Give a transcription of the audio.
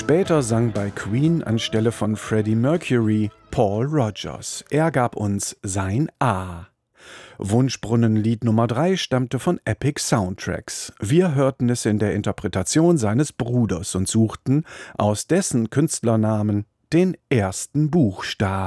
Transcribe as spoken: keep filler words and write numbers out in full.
Später sang bei Queen anstelle von Freddie Mercury Paul Rogers. Er gab uns sein A. Wunschbrunnenlied Nummer drei stammte von Epic Soundtracks. Wir hörten es in der Interpretation seines Bruders und suchten aus dessen Künstlernamen den ersten Buchstaben.